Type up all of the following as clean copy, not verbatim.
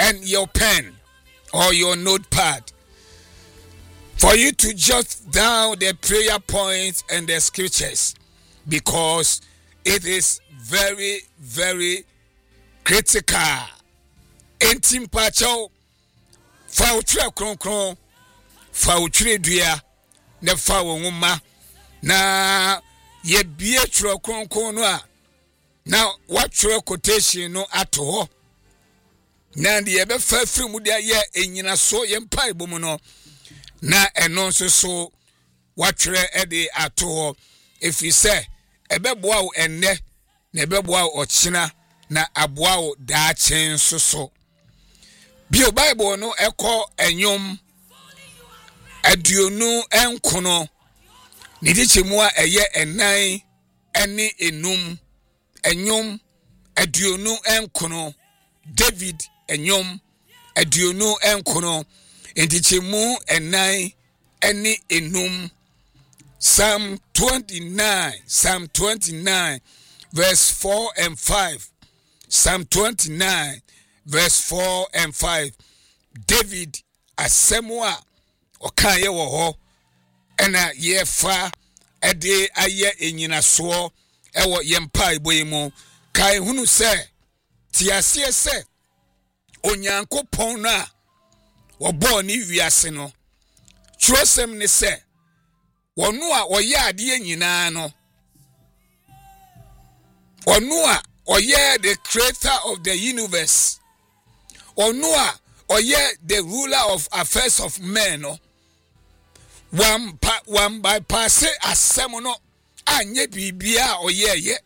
and your pen or your notepad for you to jot down the prayer points and the scriptures, because it is very, very critical. Entim pacho fa utre kronkron fa utre dua ne fa wonma na ye bie tro kronkron no a na watro quotation no ato na de ye be fa firi mu de ye enyina so ye mpa ibomu no na eno nso so watwere ede ato efi se ebeboa wo enne na ebeboa wo ochina na aboa wo daachen so bio Bible no eko enyom aduonu enkono ni dichemu a eye enan ene enum enyom aduonu enkono David enyom aduonu enkono Ndichemu enai eni enum. Psalm 29 verse 4 and 5. Psalm 29 verse 4 and 5. David asemwa okaye wo ho ena ye fa ede aye enyina so ewo ye mpa iboyemu kai hunu se tiase se onyankopon na wobo ni wiase no trosem ne se wonu a oye ade nyina no wonu a oye the creator of the universe wonu a oye the ruler of affairs of men no one bypass asem no anye bibia oye ye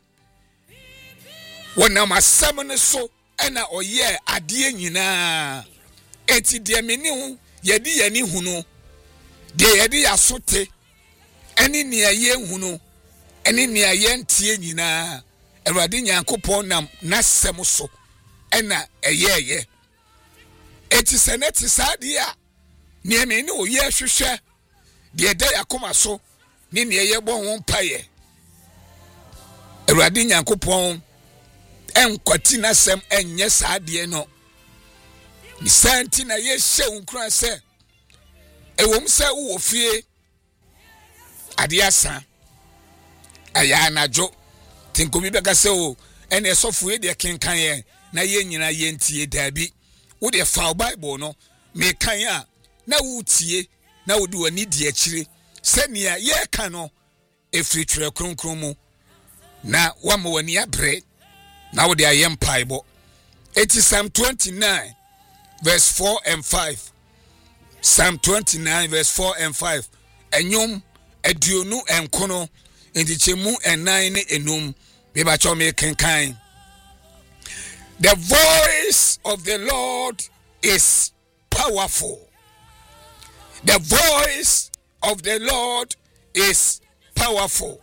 wona masem ne so ena oye ade nyina eti de meni hu yedi yani hunu de yedi asote eni ne aye hunu eni ne aye ntie nyina Awurade Nyankopɔn nam nasem so ena eye eti seneti sade a ne meni oye hwehwe de da yakoma so ne ne ye bon won paye Awurade Nyankopɔn enkwati nasem enye sade no ni santi na ye hye unkran se ewom se wo fie ade asa aya anajo tinkomi beka se o ene esofo ye de kenkan ye na ye nyina ye ntie dabi wo de fa Bible no me kan a na wo tie na wo de wani die akire se nia ye ka no efri twere kronkron mu na wa ma wani abre na wo de ayem paibo. It is Psalm 29 verse 4 and 5. Psalm 29 verse 4 and 5. Enyom aduonu enkono ndichemu enan ne enum beba chome kenkan. The voice of the Lord is powerful. The voice of the Lord is powerful.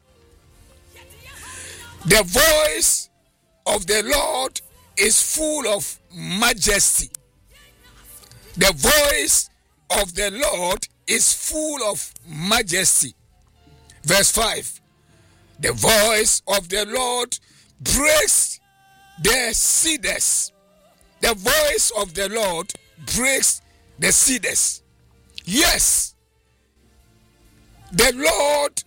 The voice of the Lord is full of majesty. The voice of the Lord is full of majesty. Verse 5. The voice of the Lord breaks the cedars. The voice of the Lord breaks the cedars. Yes, the Lord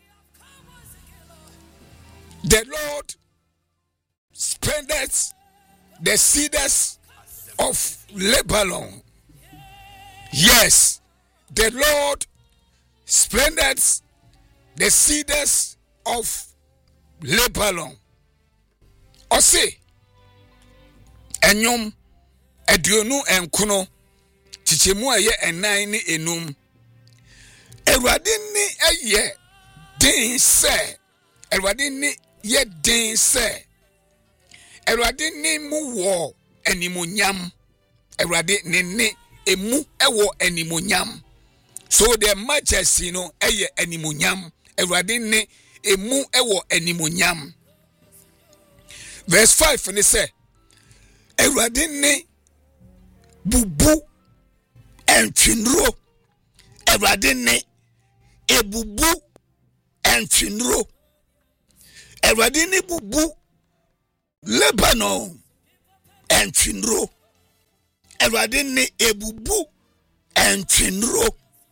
splendors the cedars of Lebanon. Yes, the Lord splendors the cedars of Lebanon. Ose enyom aduonu enkono chichemu aye enan ni enum. Awurade ni aye den se. Awurade ni ye den se. Awurade ni mu wo animonyam. Awurade ni emu ewo animonyam. So the majesty no eye animonyam. Awurade ni emu ewo animonyam. Verse 5 ni say Awurade ni bubu entwinro. Awurade ni ebubu entwinro. Awurade ni bubu Lebanon entwinro. Awurade ne ebubu entwinro.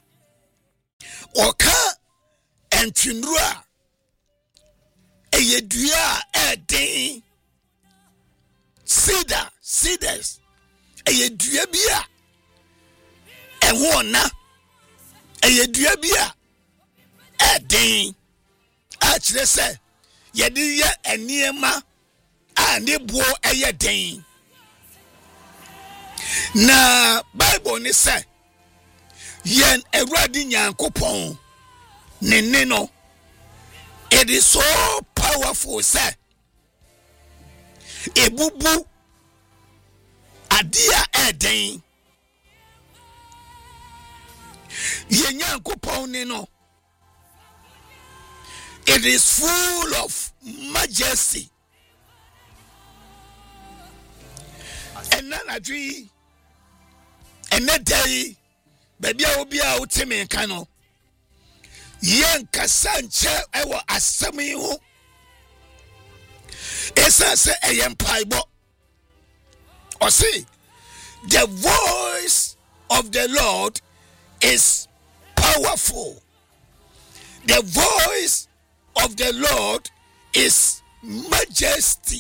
Oka entwinro a eyedua eden. Cedars eyedua bia eho na eyedua bia eden a kire se yede ye eniema a ne bo eyeden. Na Bible ni say yen Awurade Nyankopon ne no, it is so powerful say ebubu adia eden. Yen Nyankopon ne no, it is full of majesty. And none a tree and that day, baby, I will be out to me, Cano. Young Cassanche, I will assume you. As I say, I am Pibo. Or see, the voice of the Lord is powerful. The voice of the Lord is majesty.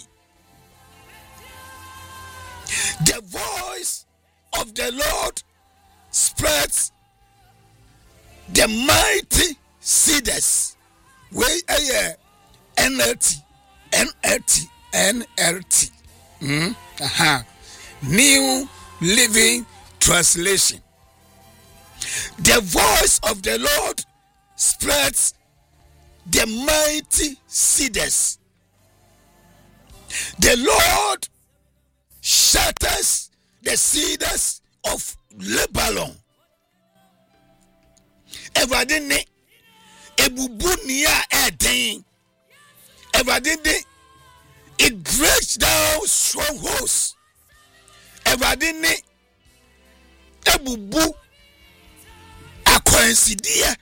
The voice of the Lord spreads the mighty cedars. Way NLT. New Living Translation. The voice of the Lord spreads the mighty cedars. The Lord shatters the cedars of Lebanon. Everything ebubu niya eden. Everything it breaks down strongholds. Everything ebubu akwansidia.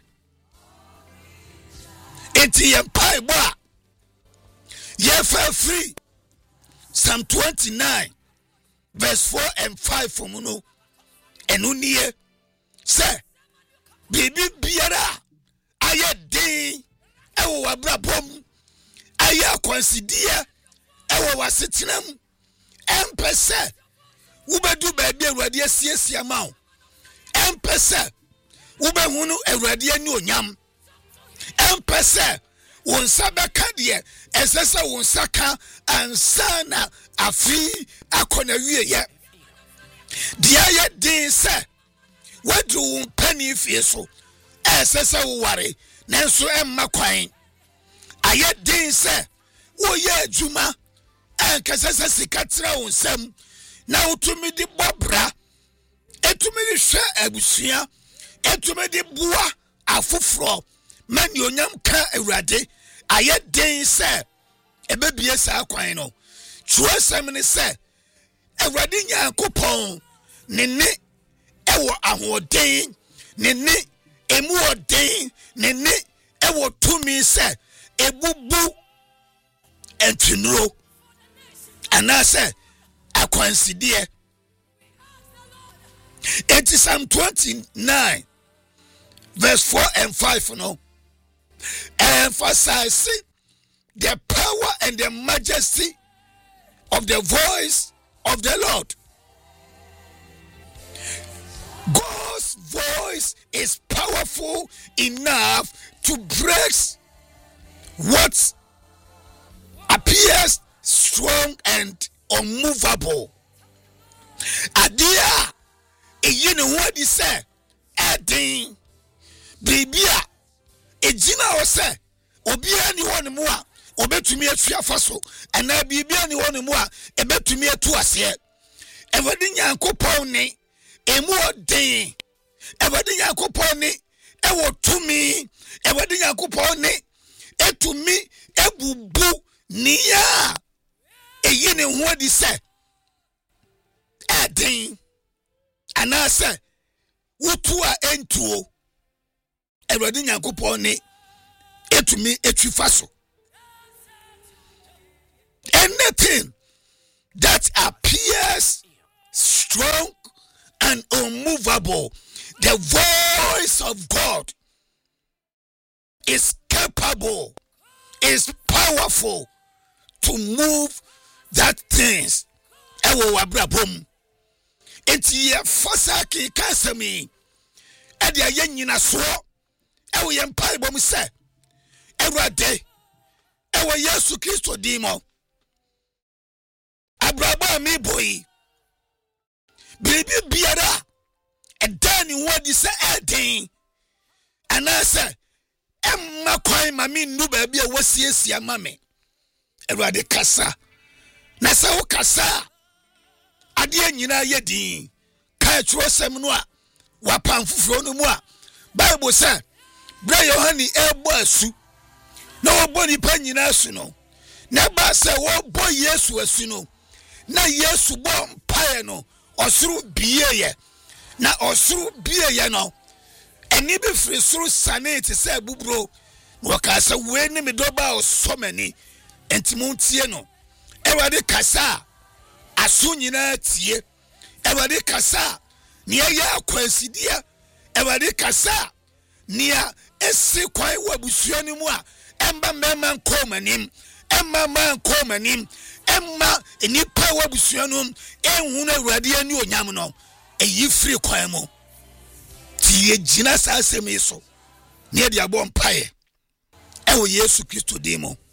Enti yempa eba. Yefa free. Psalm 29 verse 4 and 5 from uno enuniye say bibi biara aye den ewo wabrabom aye akwansidia ewo wasetenam empese ubedu baabi Awurade asiesia ma wo empese ubehunu Awurade ani onyam empese wonsa beka de esese wonsa ka ansana afi akona wieye de aye din se wadu pani fie so esese wo ware nanso emma kwan aye din se wo ye adwuma enkasese sikatra wonsam na utumi di bobra etumi di hwe abusua etumi di bua afoforo mani onyam ka Awurade aye din se ebebie sa kwan no chuasem ni se Awurade Nyankopon ne ewo ahoden ne emu oden ne ewo tumi se ebubu entwinro anase akwansidie. It is Psalm 29 verse 4 and 5 no emphasize the power and the majesty of the voice of the Lord. God's voice is powerful enough to break what appears strong and unmovable. Adia eyini what he say edin bibia ejina o say obia ni won mu a obetumi atu afaso ana bibia ni won mu a ebetumi atu ase Awurade Nyankopon ne emu odin Awurade Nyankopon ne ewo tumi Awurade Nyankopon ne etumi ebubu niya eyini ho di say edin anase wutu a entuo Awurade Nyankopon ne etumi etwifaso. Anything that appears strong and unmovable. The voice of God is capable, is powerful to move that things. Ewo wabrabom. Enti ye fosa ki kasemi. Edi aye nyina so. Ewo ye mpa ibom se. Ewurade. Ewo Yesu Kristo dimo. Abraba mi boy. Bibi biara. Edani wadi se edin. Anase. Emma kwai mami nu baabi a wasiesia mame. Ewurade kasa. Na se wo kasa. Ade nyina ye din. Ka tro sem no a wapan fufuro no mu a Bible say bra Yohani ebo asu. Na obo nipa nyina asu no. Na ba se wo bo Yesu asu no. Na Yesu bo mpae no osuru bieye. Na osuru bieye no. Eni be firi suru sane te se bubro. No ka se we ni me doba osomani. Enti montie no. Ewade kasa asu nyina tie. Ewade kasa nia ya akwansidia. Ewade kasa nia esi kwai wabusua ni mu a emba mema nkomanim. Emma man komanim. Emma enipa wabusua no ehunu Ewurade ani onyam no. Eyi firi kwan mu. Tie gina sa asemi so. Ne dia bo mpae. Ewo Yesu Kristo dimo.